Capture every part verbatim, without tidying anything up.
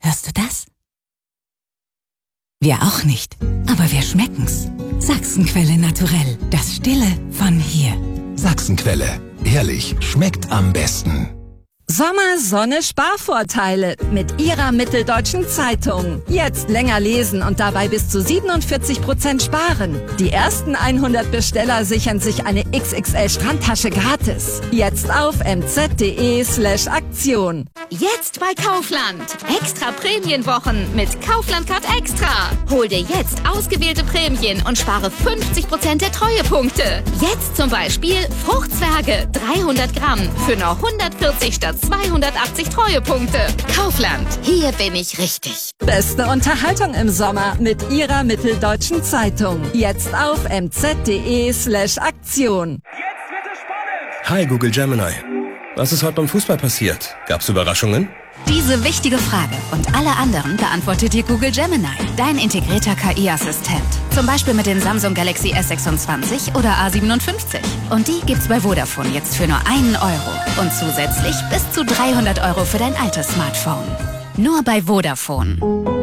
Hörst du das? Wir auch nicht, aber wir schmecken's. Sachsenquelle naturell, das Stille von hier. Sachsenquelle, ehrlich, schmeckt am besten. Sommer, Sonne, Sparvorteile mit Ihrer Mitteldeutschen Zeitung. Jetzt länger lesen und dabei bis zu siebenundvierzig Prozent sparen. Die ersten hundert Besteller sichern sich eine X X L Strandtasche gratis. Jetzt auf mz.de slash Aktion. Jetzt bei Kaufland. Extra Prämienwochen mit Kaufland Card Extra. Hol dir jetzt ausgewählte Prämien und spare fünfzig Prozent der Treuepunkte. Jetzt zum Beispiel Fruchtzwerge dreihundert Gramm für nur hundertvierzig statt zweihundertachtzig Treuepunkte. Kaufland, hier bin ich richtig. Beste Unterhaltung im Sommer mit Ihrer Mitteldeutschen Zeitung. Jetzt auf mz.de slash Aktion. Jetzt wird es spannend. Hi Google Gemini. Was ist heute beim Fußball passiert? Gab's Überraschungen? Diese wichtige Frage und alle anderen beantwortet dir Google Gemini, dein integrierter K I-Assistent. Zum Beispiel mit den Samsung Galaxy S sechsundzwanzig oder A siebenundfünfzig. Und die gibt's bei Vodafone jetzt für nur einen Euro. Und zusätzlich bis zu dreihundert Euro für dein altes Smartphone. Nur bei Vodafone.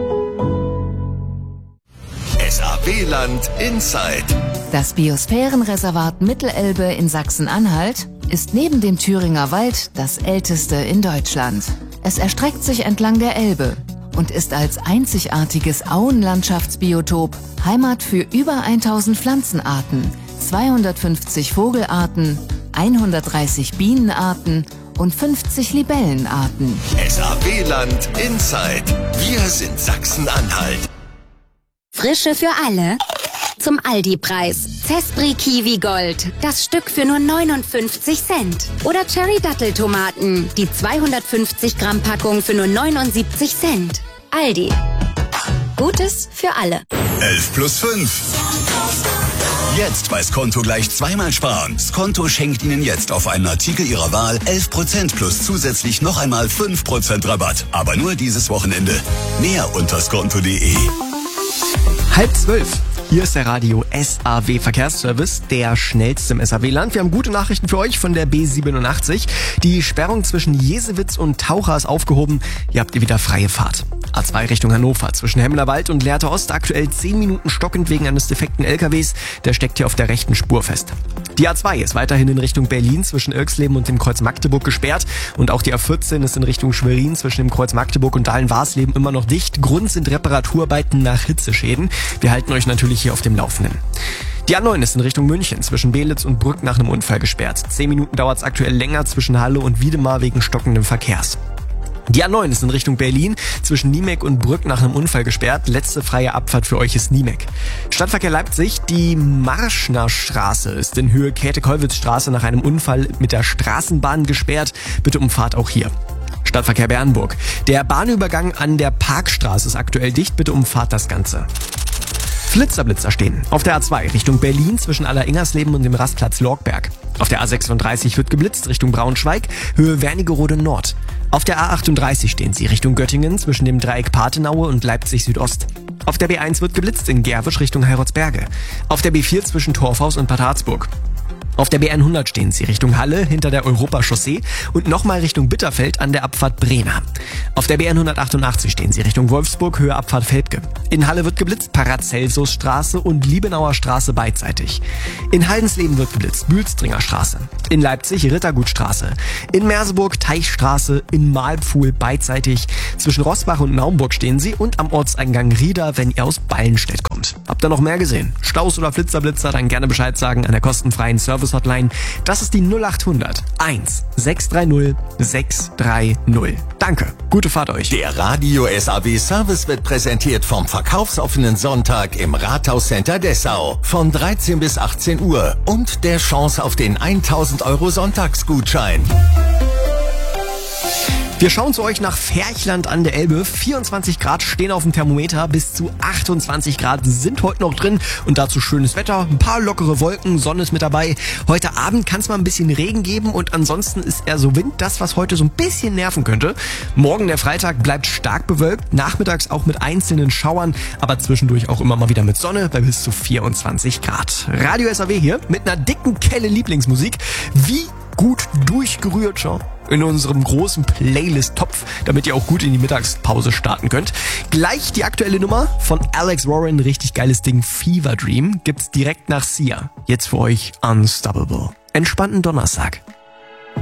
S A W-Land Inside. Das Biosphärenreservat Mittelelbe in Sachsen-Anhalt ist neben dem Thüringer Wald das älteste in Deutschland. Es erstreckt sich entlang der Elbe und ist als einzigartiges Auenlandschaftsbiotop Heimat für über tausend Pflanzenarten, zweihundertfünfzig Vogelarten, hundertdreißig Bienenarten und fünfzig Libellenarten. S A W-Land Inside. Wir sind Sachsen-Anhalt. Frische für alle. Zum Aldi-Preis. Zespri Kiwi Gold. Das Stück für nur neunundfünfzig Cent. Oder Cherry Datteltomaten. Die zweihundertfünfzig Gramm Packung für nur neunundsiebzig Cent. Aldi. Gutes für alle. elf plus fünf. Jetzt bei Skonto gleich zweimal sparen. Skonto schenkt Ihnen jetzt auf einen Artikel Ihrer Wahl elf Prozent plus zusätzlich noch einmal fünf Prozent Rabatt. Aber nur dieses Wochenende. Mehr unter skonto punkt de. Halb zwölf. Hier ist der Radio S A W Verkehrsservice, der schnellste im S A W-Land. Wir haben gute Nachrichten für euch von der B siebenundachtzig. Die Sperrung zwischen Jesewitz und Taucher ist aufgehoben. Hier habt ihr wieder freie Fahrt. A zwei Richtung Hannover zwischen Hemmerwald und Lehrte Ost aktuell zehn Minuten stockend wegen eines defekten L K Ws. Der steckt hier auf der rechten Spur fest. Die A zwei ist weiterhin in Richtung Berlin zwischen Irksleben und dem Kreuz Magdeburg gesperrt. Und auch die A vierzehn ist in Richtung Schwerin zwischen dem Kreuz Magdeburg und Dahlen-Warsleben immer noch dicht. Grund sind Reparaturarbeiten nach Hitzeschäden. Wir halten euch natürlich hier auf dem Laufenden. Die A neun ist in Richtung München zwischen Belitz und Brück nach einem Unfall gesperrt. Zehn Minuten dauert es aktuell länger zwischen Halle und Wiedemar wegen stockendem Verkehrs. Die A neun ist in Richtung Berlin zwischen Niemek und Brück nach einem Unfall gesperrt. Letzte freie Abfahrt für euch ist Niemek. Stadtverkehr Leipzig, die Marschnerstraße ist in Höhe Käthe-Kollwitz-Straße nach einem Unfall mit der Straßenbahn gesperrt. Bitte um Fahrt auch hier. Stadtverkehr Bernburg. Der Bahnübergang an der Parkstraße ist aktuell dicht. Bitte um Fahrt das Ganze. Flitzerblitzer stehen. Auf der A zwei Richtung Berlin zwischen Aller-Ingersleben und dem Rastplatz Lorgberg. Auf der A sechsunddreißig wird geblitzt Richtung Braunschweig, Höhe Wernigerode Nord. Auf der A achtunddreißig stehen sie Richtung Göttingen zwischen dem Dreieck Pathenaue und Leipzig Südost. Auf der B eins wird geblitzt in Gerwisch Richtung Heiratsberge. Auf der B vier zwischen Torfhaus und Bad Harzburg. Auf der B hundert stehen sie Richtung Halle hinter der Europachaussee und nochmal Richtung Bitterfeld an der Abfahrt Brena. Auf der B hundertachtundachtzig stehen sie Richtung Wolfsburg, Höhe Abfahrt Velpke. In Halle wird geblitzt Paracelsusstraße und Liebenauer Straße beidseitig. In Haldensleben wird geblitzt Bülstringer Straße. In Leipzig Rittergutstraße. In Merseburg Teichstraße. In Mahlpfuhl beidseitig. Zwischen Rossbach und Naumburg stehen sie und am Ortseingang Rieda, wenn ihr aus Ballenstedt kommt. Habt ihr noch mehr gesehen? Staus oder Flitzerblitzer? Dann gerne Bescheid sagen an der kostenfreien Service-Hotline. Das ist die null achthundert eins sechs drei null sechs drei null. Danke, gute Fahrt euch. Der Radio S A W Service wird präsentiert vom verkaufsoffenen Sonntag im Rathauscenter Dessau von dreizehn bis achtzehn Uhr und der Chance auf den tausend Euro Sonntagsgutschein. Wir schauen zu euch nach Ferchland an der Elbe. vierundzwanzig Grad stehen auf dem Thermometer, bis zu achtundzwanzig Grad sind heute noch drin und dazu schönes Wetter, ein paar lockere Wolken, Sonne ist mit dabei. Heute Abend kann es mal ein bisschen Regen geben und ansonsten ist eher so Wind, das was heute so ein bisschen nerven könnte. Morgen der Freitag bleibt stark bewölkt, nachmittags auch mit einzelnen Schauern, aber zwischendurch auch immer mal wieder mit Sonne bei bis zu vierundzwanzig Grad. Radio S A W hier mit einer dicken Kelle Lieblingsmusik. Wie gut durchgerührt, schau. in unserem großen Playlist-Topf, damit ihr auch gut in die Mittagspause starten könnt. Gleich die aktuelle Nummer von Alex Warren, richtig geiles Ding, Fever Dream, gibt's direkt nach Sia. Jetzt für euch Unstoppable. Entspannten Donnerstag.